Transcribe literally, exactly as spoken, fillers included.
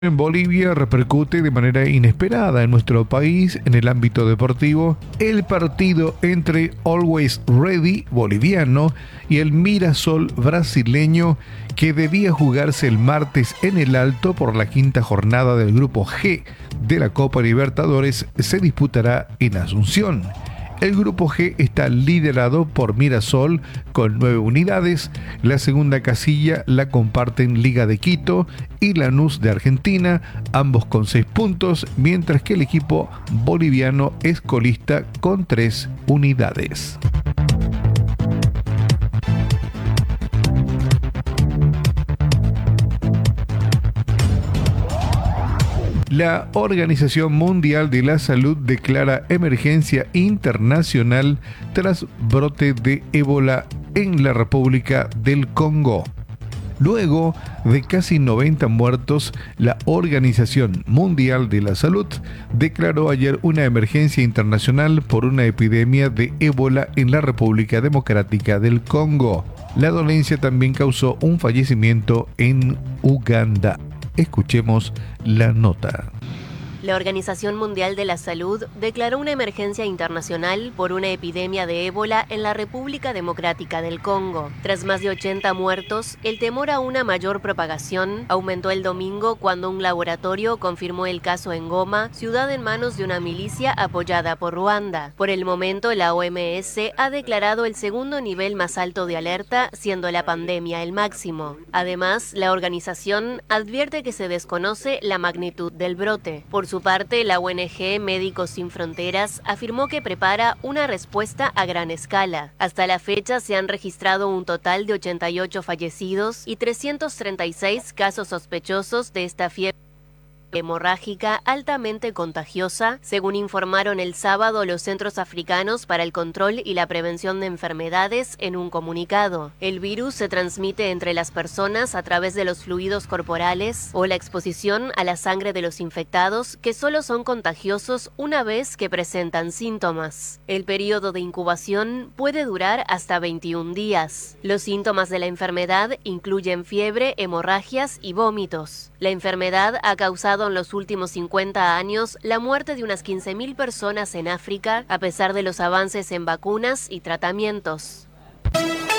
En Bolivia repercute de manera inesperada en nuestro país en el ámbito deportivo el partido entre Always Ready boliviano y el Mirasol brasileño, que debía jugarse el martes en el Alto por la quinta jornada del grupo G de la Copa Libertadores. Se disputará en Asunción. El grupo G está liderado por Mirasol con nueve unidades. La segunda casilla la comparten Liga de Quito y Lanús de Argentina, ambos con seis puntos, mientras que el equipo boliviano es colista con tres unidades. La Organización Mundial de la Salud declara emergencia internacional tras brote de ébola en la República del Congo. Luego de casi noventa muertos, la Organización Mundial de la Salud declaró ayer una emergencia internacional por una epidemia de ébola en la República Democrática del Congo. La dolencia también causó un fallecimiento en Uganda. Escuchemos la nota. La Organización Mundial de la Salud declaró una emergencia internacional por una epidemia de ébola en la República Democrática del Congo. Tras más de ochenta muertos, el temor a una mayor propagación aumentó el domingo cuando un laboratorio confirmó el caso en Goma, ciudad en manos de una milicia apoyada por Ruanda. Por el momento, la O M S ha declarado el segundo nivel más alto de alerta, siendo la pandemia el máximo. Además, la organización advierte que se desconoce la magnitud del brote. Por su parte, la O N G Médicos Sin Fronteras afirmó que prepara una respuesta a gran escala. Hasta la fecha se han registrado un total de ochenta y ocho fallecidos y trescientos treinta y seis casos sospechosos de esta fiebre hemorrágica altamente contagiosa, según informaron el sábado los Centros Africanos para el Control y la Prevención de Enfermedades en un comunicado. El virus se transmite entre las personas a través de los fluidos corporales o la exposición a la sangre de los infectados, que solo son contagiosos una vez que presentan síntomas. El periodo de incubación puede durar hasta veintiún días. Los síntomas de la enfermedad incluyen fiebre, hemorragias y vómitos. La enfermedad ha causado en los últimos cincuenta años la muerte de unas quince mil personas en África, a pesar de los avances en vacunas y tratamientos.